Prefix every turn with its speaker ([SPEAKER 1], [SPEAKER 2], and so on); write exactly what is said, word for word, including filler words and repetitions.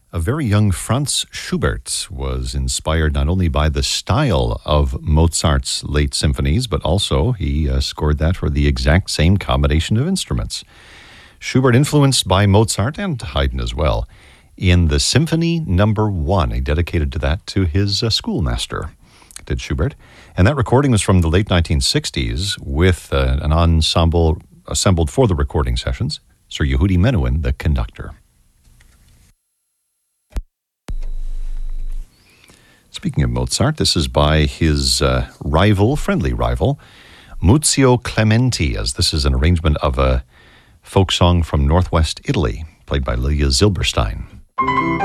[SPEAKER 1] A very young Franz Schubert was inspired not only by the style of Mozart's late symphonies, but also he uh, scored that for the exact same combination of instruments. Schubert influenced by Mozart and Haydn as well in the Symphony Number One. He dedicated to that to his uh, schoolmaster, did Schubert. And that recording was from the late nineteen sixties with uh, an ensemble assembled for the recording sessions. Sir Yehudi Menuhin, the conductor. Speaking of Mozart, this is by his uh, rival, friendly rival, Muzio Clementi, as this is an arrangement of a folk song from northwest Italy, played by Lilia Zilberstein.